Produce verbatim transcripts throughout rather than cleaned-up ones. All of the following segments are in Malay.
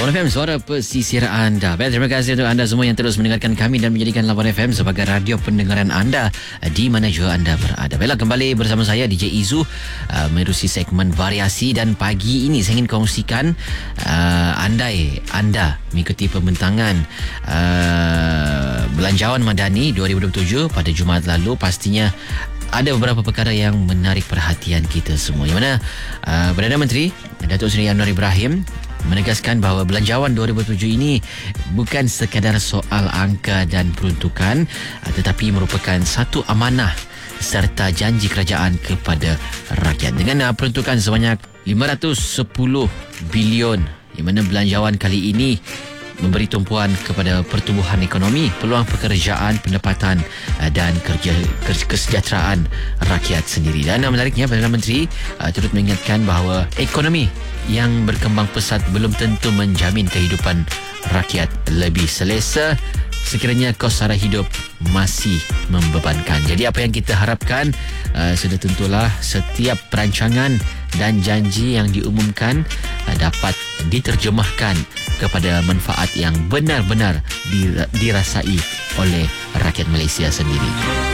Lawan F M, suara pesisir anda. Baik, terima kasih untuk anda semua yang terus mendengarkan kami dan menjadikan Lawan F M sebagai radio pendengaran anda di mana juga anda berada. Baiklah, kembali bersama saya D J Izu uh, menerusi segmen variasi, dan pagi ini saya ingin kongsikan uh, andai anda mengikuti pembentangan uh, Belanjawan Madani dua ribu dua puluh tujuh pada Jumaat lalu, pastinya ada beberapa perkara yang menarik perhatian kita semua. Yang mana uh, Perdana Menteri Datuk Seri Anwar Ibrahim menegaskan bahawa Belanjawan dua ribu tujuh ini bukan sekadar soal angka dan peruntukan, tetapi merupakan satu amanah serta janji kerajaan kepada rakyat. Dengan peruntukan sebanyak lima ratus sepuluh bilion, di mana Belanjawan kali ini memberi tumpuan kepada pertumbuhan ekonomi, peluang pekerjaan, pendapatan dan kerja kesejahteraan rakyat sendiri. Dan menariknya, Perdana Menteri uh, turut mengingatkan bahawa ekonomi yang berkembang pesat belum tentu menjamin kehidupan rakyat lebih selesa sekiranya kos sara hidup masih membebankan. Jadi apa yang kita harapkan, uh, sudah tentulah setiap perancangan dan janji yang diumumkan uh, dapat diterjemahkan kepada manfaat yang benar-benar dirasai oleh rakyat Malaysia sendiri.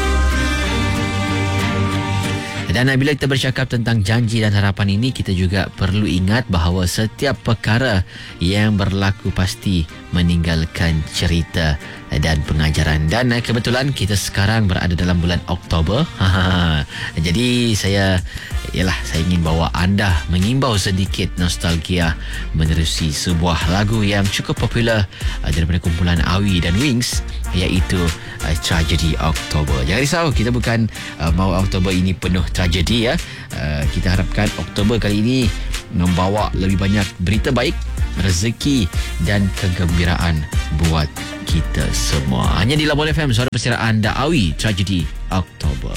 Dan bila kita bercakap tentang janji dan harapan ini, kita juga perlu ingat bahawa setiap perkara yang berlaku pasti meninggalkan cerita dan pengajaran. Dan kebetulan kita sekarang berada dalam bulan Oktober. Jadi saya ialah saya ingin bawa anda mengimbau sedikit nostalgia menerusi sebuah lagu yang cukup popular daripada kumpulan Awi dan Wings, iaitu uh, Tragedi Oktober. Jangan risau, kita bukan uh, mahu Oktober ini penuh tragedi ya. Uh, kita harapkan Oktober kali ini membawa lebih banyak berita baik, rezeki dan kegembiraan buat kita semua. Hanya di Labuan F M, suara pesisir anda, Awi, Tragedi Oktober.